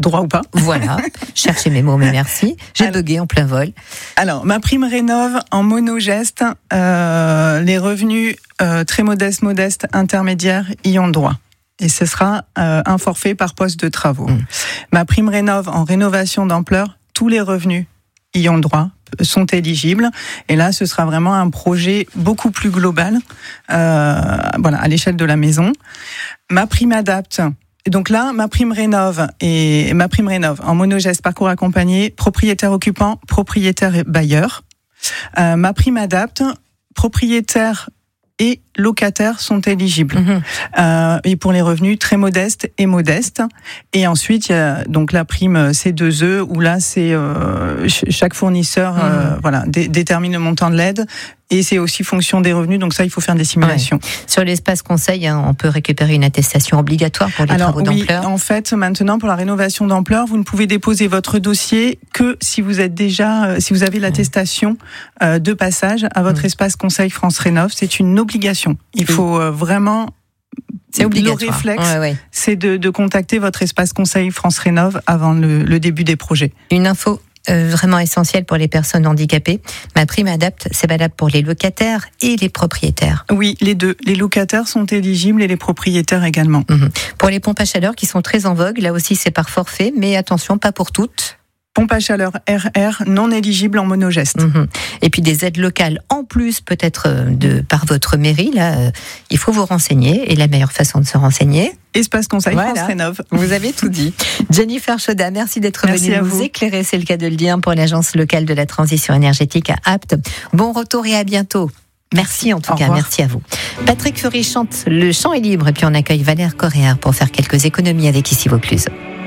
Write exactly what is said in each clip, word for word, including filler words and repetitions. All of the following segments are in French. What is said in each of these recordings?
droit ou pas. Voilà, cherchez mes mots, mais merci. J'ai alors, bugué en plein vol. Alors, ma prime rénov en monogeste, euh, les revenus euh, très modestes, modestes, intermédiaires y ont droit. Et ce sera euh, un forfait par poste de travaux. Mmh. Ma prime rénov en rénovation d'ampleur, tous les revenus y ont droit, sont éligibles. Et là, ce sera vraiment un projet beaucoup plus global, euh, voilà, à l'échelle de la maison. Ma prime adapte. Donc là, ma prime rénov et ma prime rénov en monogeste, parcours accompagné, propriétaire occupant, propriétaire bailleur. Euh, ma prime adapte, propriétaire et locataires sont éligibles. Mmh. Euh, et pour les revenus très modestes et modestes. Et ensuite, il y a donc la prime C deux E, où là, c'est euh, chaque fournisseur mmh. euh, voilà, dé- détermine le montant de l'aide. Et c'est aussi fonction des revenus, donc ça, il faut faire des simulations. Ouais. Sur l'espace conseil, hein, on peut récupérer une attestation obligatoire pour les Alors, travaux oui, d'ampleur. En fait, maintenant, pour la rénovation d'ampleur, vous ne pouvez déposer votre dossier que si vous êtes déjà, euh, si vous avez l'attestation euh, de passage à votre mmh. espace conseil France Rénov. C'est une obligation. Il oui. faut euh, vraiment. C'est obligatoire. Le réflexe, ouais, ouais. c'est de, de contacter votre espace conseil France Rénov avant le, le début des projets. Une info. Euh, vraiment essentiel pour les personnes handicapées. Ma prime adapte, c'est valable pour les locataires et les propriétaires. Oui, les deux. Les locataires sont éligibles et les propriétaires également. Mmh. Pour les pompes à chaleur qui sont très en vogue, là aussi c'est par forfait, mais attention, pas pour toutes. Pompe à chaleur R R non éligible en monogeste. Mmh. Et puis des aides locales en plus peut-être de par votre mairie. Là, euh, il faut vous renseigner et la meilleure façon de se renseigner. Espace Conseil voilà. France Rénov. Vous avez tout dit. Jennifer Chaudat, merci d'être merci venue nous vous. éclairer, c'est le cas de le dire, pour l'Agence locale de la transition énergétique à Apt. Bon retour et à bientôt. Merci en tout Au cas, revoir. merci à vous. Patrick Fury chante Le Chant est libre et puis on accueille Valère Correa pour faire quelques économies avec Ici Vaucluse.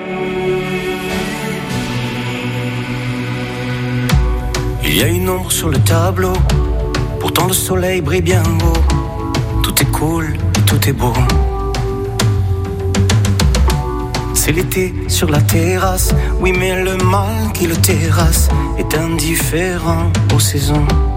Il y a une ombre sur le tableau, pourtant le soleil brille bien haut. Tout est cool, tout est beau. C'est l'été sur la terrasse, oui mais le mal qui le terrasse est indifférent aux saisons.